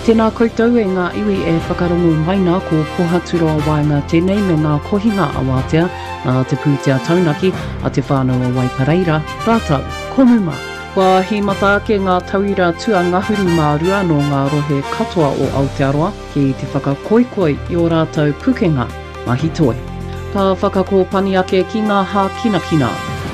Tēnā koutou e ngā iwi e whakarongo maina ko pohaturoa waenga tēnei me ngā kohinga awatea nā te pūtea taunaki a te whānau a Waipareira. Rātau, komuma. Kua hi mata ke ngā tauira tua ngahuru mā rua no ngā rohe katoa o Aotearoa ki te whakakoikoi i o rātau pukenga mahi toe. Ka whakakōpani ake ki ngā hā kinakina.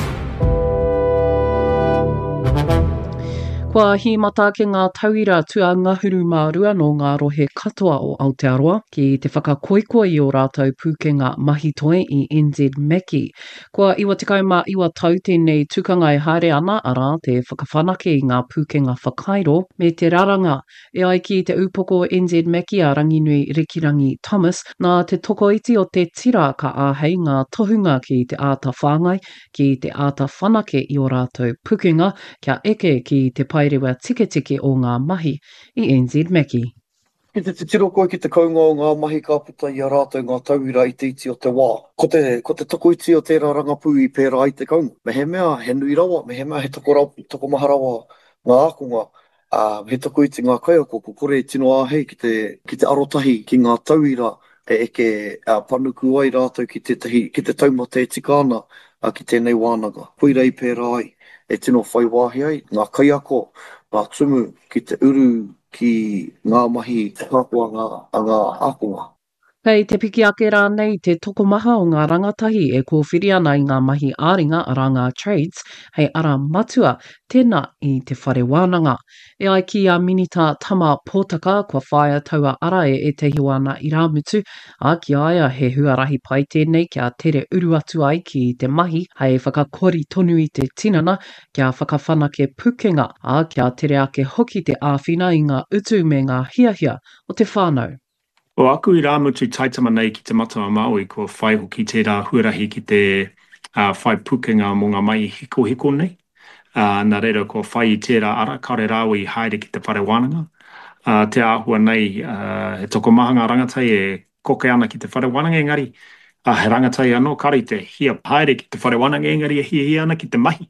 Kua hi mata ke ngā tauira tua ngahuru mā rua no ngā rohe katoa o Aotearoa ki te whakakoikoi i o rātou pūkenga mahi toe i NZ Meki. Kua iwa tekau mā iwa tau tēnei tukanga e haere ana ara te whakawhanake i ngā pūkenga whakairo me te raranga e ai ki te upoko NZ Meki a Ranginui Rikirangi Thomas nā te tokoiti o te tira ka āhei ngā tohunga ki te āta whāngai ki te āta whanake i o rātou pūkenga kia eke ki te pairewa tike o ngā mahi i NZ Meki. Ki te tiro koe ki te kaunga o ngā mahi ka puta i a rātou ngā tauira i te iti o te wā. Ko te toko iti o tērā rangapū i pērā i te kaunga. Me he mea he nui rawa, me he mea he toko maha rawa ngā akonga. He toko iti ngā kaiako, ko kore tino āhei ki te arotahi ki ngā tauira e eke panuku ai rātou ki te taumata e tika ana ki tēnei wānanga. Puira i pērā ai, e tino whai wāhi ai, ngā kaiako, ngā tumu ki te uru ki ngā mahi kāpua a ngā akonga. Kei te piki ake rā nei te tokomaha o ngā rangatahi e kōwhiri ana i ngā mahi āringa a ngā trades hei ara matua tēnā i te whare wānanga. E ai ki a minita tama pōtaka kua whaia taua ara e te hiwana i rāmutu a ki aia he huarahi pai tēnei kia tere uru atu ai ki te mahi hei whakakori tonu i te tinana kia whakawhanake pukenga a kia tere ake hoki te āwhina i ngā utu me ngā hiahia o te whānau. O aku I rāmutu taitama nei ki te matawa Māui ko whai hoki tērā huarahi ki te whai pukenga mō ngā mai hiko nei. Nā reira ko whai I tērā ara kare rāui haere ki te whare wānanga. Te āhua nei he toko maha ngā rangatai e koke ana ki te whare wānanga engari. He rangatai anō kari te hia haere ki te whare wānanga engari e hia ana ki te mahi.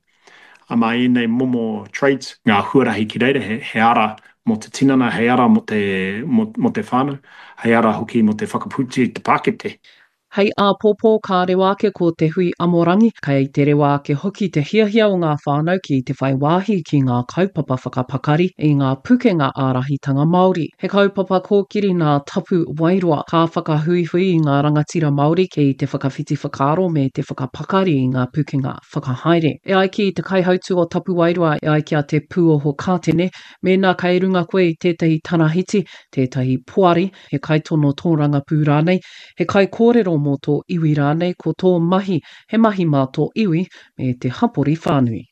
Mai nei momo trades ngā huarahi ki reira he ara mo te tinana, hei ara mo te whānau, hei ara hoki mo te whakaputi te pākete. Hei a pōpō ka rewa ake ko te hui amorangi, kai te rewa ake hoki te hiahia o ngā whānau ki te whai wāhi ki ngā kaupapa whakapakari i ngā pukenga ārahitanga Māori. He kaupapa kōkiri nā tapu wairua ka whakahuihui i ngā rangatira Māori ki te whakawhiti whakaaro me te whakapakari i ngā pukenga whakahaere. E ai ki te kaihautu o tapu wairua e ai kia te pūoho kātene, me nā kai runga koe i tētahi tanahiti, tētahi puari, he kai tono tōranga pū rānei, he kai kōrero mō tō iwi rānei ko tō mahi, he mahi mā tō iwi me te hapori whānui.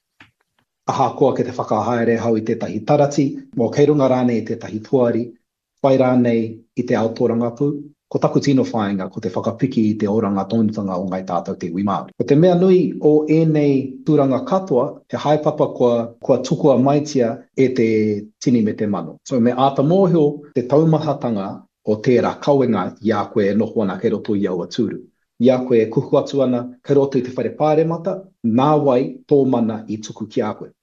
Aha koa ke te whakahaere hau I tētahi tarati, mō kei runga rānei I tētahi puari, whai rānei I te aotorangapū, ko taku tino whāinga ko te whakapiki I te oranga tonutanga o ngai tātou te iwi Māori. Ko te mea nui o ēnei tūranga katoa, he haepapa kua tukua maitia e te tini me te mano. So me āta mōhio te taumahatanga o tērā kauenga ia koe e noho ana kei roto I aua tūru. Ia koe e kuhu atu ana kei roto I te whare pāremata, nā wai tō mana I tuku ki a koe.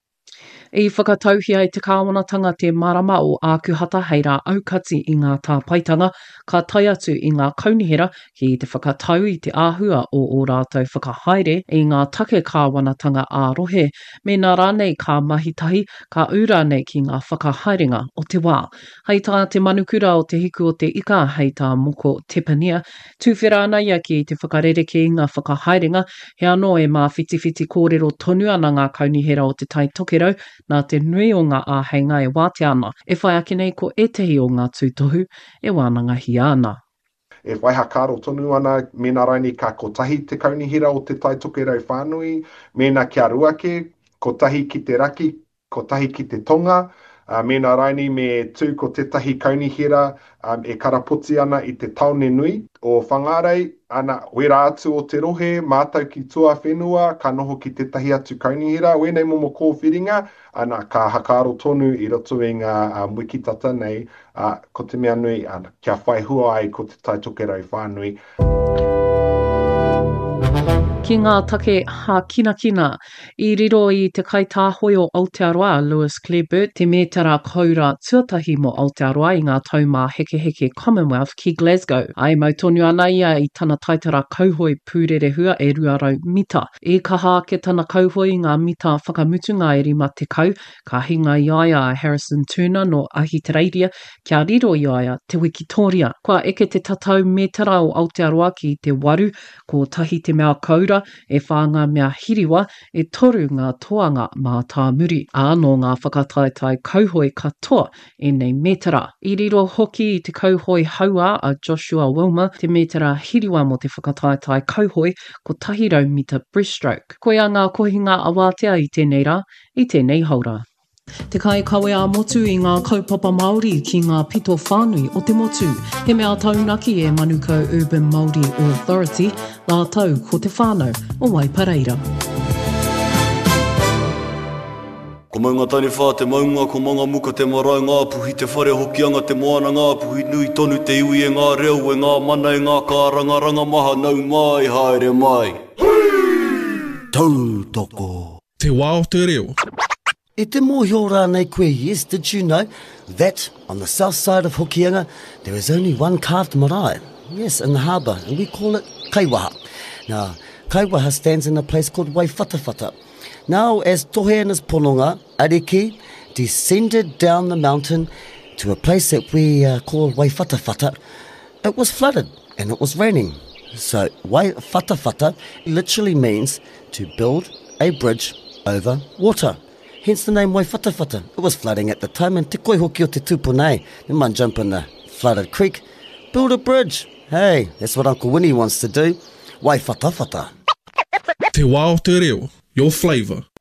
I whakatauhia I te kāwanatanga te marama o ākuhata hei rā aukati I ngā tāpaitanga, ka tai atu I ngā kaunihera ki te whakatau I te āhua o rātou whakahaere I ngā take kāwanatanga ārohe, me nā rānei ka mahitahi ka ura nei ki ngā whakahaerenga o te wā. Hei tā te manukura o te hiku o te ika hei tā moko tepania, tūwhera ana ia ki te whakarere ki ngā whakahaerenga, he anō e mā whitiwhiti kōrero tonu ana ngā kaunihera o te tai tokerau, nā te nui o ngā āheinga e wāte ana, e whai ake nei ko etehi o ngā tūtohu e wānanga hi ana. E waiha kāro tonu ana, mena raini ka kotahi te kaunihira o te tai tokerau whānui, mena kia ruake, kotahi ki te raki, kotahi ki te tonga, mena raini me tū ko tētahi kaunihira e karapoti ana I te taone nui o whangarei, ana wera atu o te rohe, mātau ki tua whenua, ka noho ki tētahi atu kaunihira, wēnei momo kōwhiringa, ana ka hakaro tonu I roto I ngā wikitata nei, ko te mea nui, kia whai hua ai ko te tai tokerau whānui. Ki ngā take ha kina kina, I riro I te kaitāhoi o Aotearoa, Lewis Clareburt, te mētara kaura tuatahi mo Aotearoa I ngā taumā heke heke Commonwealth ki Glasgow. Ai mau tonu ana ia I tana taitara kauhoi pūrere hua e 200 mita. E kaha ke tana kauhoi ngā mita whakamutu ngā eri ma te kau, ka hinga I aia Harrison Turner no Ahitereiria, kia riro I aia te Wikitoria. Kua eke te tatau mētara o Aotearoa ki te waru, ko tahi te mea kaura, e whānga mea hiriwa, e toru ngā toanga mā tā muri. Anō ngā whakataitai kauhoi katoa e nei mētara. I riro hoki I te kauhoi haua a Joshua Wilmer, te mētara hiriwa mo te whakataitai kauhoi ko 100 mita breaststroke. Koe a ngā kohinga awatea I tēnei rā, I tēnei haura. Te kai kawe a motu I ngā kaupapa Māori ki ngā pito whānui o te motu. He mea taunaki e Manukau Urban Māori Authority, la tau ko te whānau o Waipareira. Ko maunga tani whā te maunga, ko maunga muka te marae ngā puhi te whare hokianga te moana ngā puhi nui tonu te iwi e ngā reo e ngā mana e ngā kāranga ranga maha nau mai haere mai. Tautoko. Te wā o te reo. E te mōhio rānei koe, yes, did you know that on the south side of Hokianga there is only one carved marae? Yes, in the harbour, and we call it Kaiwaha. Now, Kaiwaha stands in a place called Waiwhatawhata. Now, as Tohe and his pononga, Ariki, descended down the mountain to a place that we call Waiwhatawhata, it was flooded and it was raining. So, Waiwhatawhata literally means to build a bridge over water. Hence the name Waiwhatawhata. It was flooding at the time, and te koe hoki o te tupunei. You might jump in the flooded creek, build a bridge. Hey, that's what Uncle Winnie wants to do. Waiwhatawhata. Te wā o te reo. Your flavour.